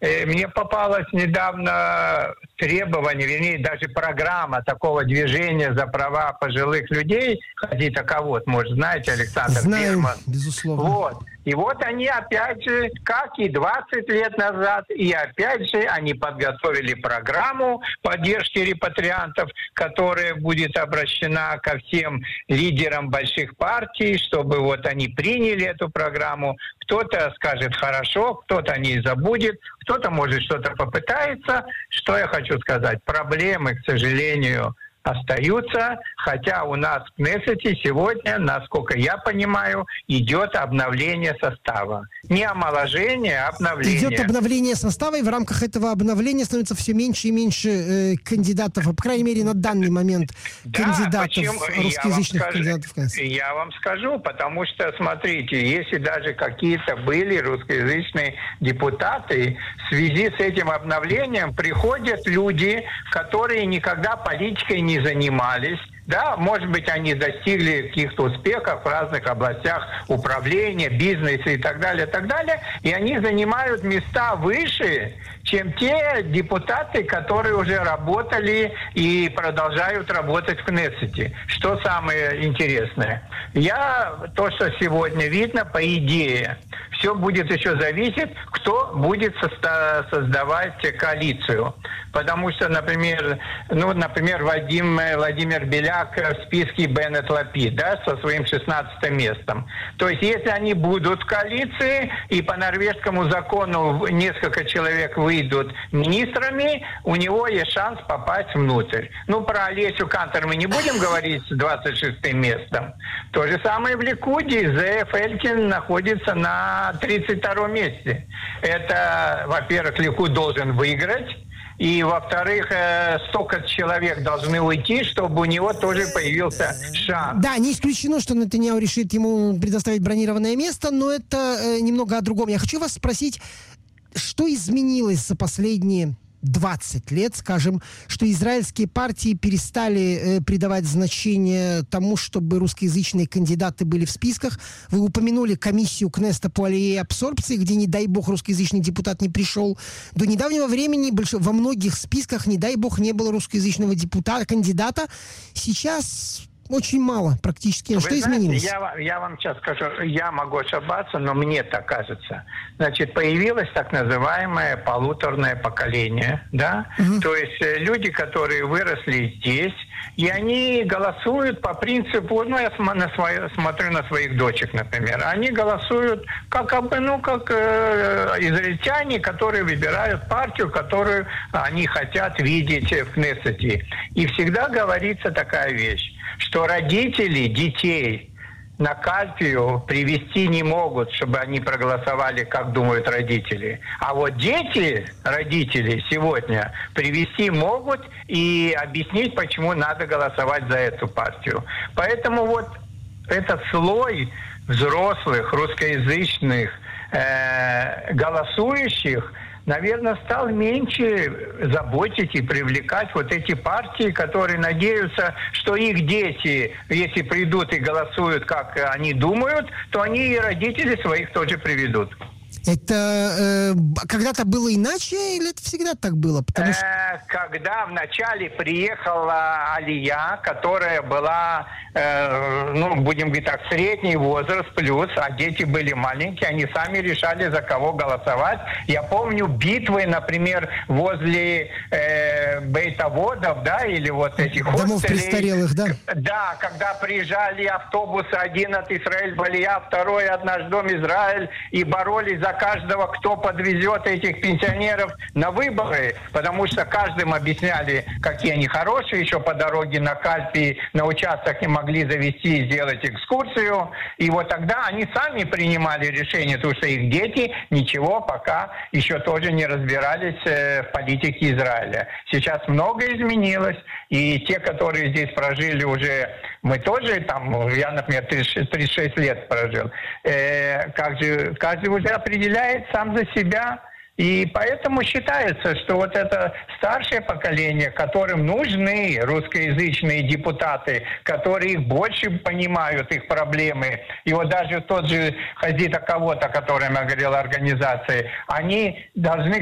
Мне попалось недавно требование, вернее, даже программа такого движения за права пожилых людей. Хазит Акавод, может, знаете, Александр Берман. Безусловно. Вот. И вот они опять же, как и 20 лет назад, и опять же они подготовили программу поддержки репатриантов, которая будет обращена ко всем лидерам больших партий, чтобы вот они приняли эту программу. Кто-то скажет хорошо, кто-то о ней забудет, кто-то, может, что-то попытается. Что я хочу сказать? Проблемы, к сожалению, остаются, хотя у нас в Кнессете сегодня, насколько я понимаю, идет обновление состава. Не омоложение, а обновление. Идет обновление состава, и в рамках этого обновления становится все меньше и меньше кандидатов, по крайней мере, на данный момент, кандидатов, русскоязычных кандидатов. Я вам скажу, потому что, смотрите, если даже какие-то были русскоязычные депутаты, в связи с этим обновлением приходят люди, которые никогда политикой не занимались, да, может быть, они достигли каких-то успехов в разных областях управления, бизнеса и так далее, и они занимают места выше, чем те депутаты, которые уже работали и продолжают работать в Кнессете. Что самое интересное? То, что сегодня видно, по идее, все будет еще зависеть, кто будет создавать коалицию. Потому что, например, Владимир Беляк в списке Беннет Лапид, да, со своим 16-м местом. То есть, если они будут в коалиции, и по норвежскому закону несколько человек выйдут министрами, у него есть шанс попасть внутрь. Про Олесю Кантер мы не будем говорить с 26-м местом. То же самое в Ликуде. Зеев Элькин находится на 32-м месте. Это, во-первых, Ликуд должен выиграть, и, во-вторых, столько человек должны уйти, чтобы у него тоже появился шанс. Да, не исключено, что Нетаньяху решит ему предоставить бронированное место, но это немного о другом. Я хочу вас спросить, что изменилось за последние 20 лет, скажем, что израильские партии перестали придавать значение тому, чтобы русскоязычные кандидаты были в списках. Вы упомянули комиссию Кнессета по алие и абсорбции, где, не дай бог, русскоязычный депутат не пришел. До недавнего времени во многих списках, не дай бог, не было русскоязычного кандидата. Сейчас очень мало практически. Что изменилось? Я вам сейчас скажу, я могу ошибаться, но мне так кажется. Значит, появилось так называемое полуторное поколение, да? То есть люди, которые выросли здесь, и они голосуют по принципу, я смотрю на своих дочек, например, они голосуют как израильтяне, которые выбирают партию, которую они хотят видеть в Кнессете. И всегда говорится такая вещь, что родители детей на кальпию привести не могут, чтобы они проголосовали, как думают родители. А вот дети, родители сегодня привести могут и объяснить, почему надо голосовать за эту партию. Поэтому вот этот слой взрослых, русскоязычных голосующих, наверное, стал меньше заботить и привлекать вот эти партии, которые надеются, что их дети, если придут и голосуют, как они думают, то они и родителей своих тоже приведут. Это когда-то было иначе или это всегда так было? Когда вначале приехала Алия, которая была, будем говорить так, средний возраст плюс, а дети были маленькие, они сами решали, за кого голосовать. Я помню битвы, например, возле бейтоводов, да, или вот этих хостелей. Домов престарелых, да? Да, когда приезжали автобусы, один от Израиль Балия, второй от Наш дом Израиль, и боролись за каждого, кто подвезет этих пенсионеров на выборы, потому что каждым объясняли, какие они хорошие, еще по дороге на Кальпи, на участок не могли завести и сделать экскурсию. И вот тогда они сами принимали решение, потому что их дети ничего пока еще тоже не разбирались в политике Израиля. Сейчас многое изменилось, и те, которые здесь прожили уже, мы тоже, я, например, 36 лет прожил, каждый уже определяет сам за себя. И поэтому считается, что вот это старшее поколение, которым нужны русскоязычные депутаты, которые их больше понимают, их проблемы. И вот даже тот же Хазит Акавод, о котором я говорил, организации, они должны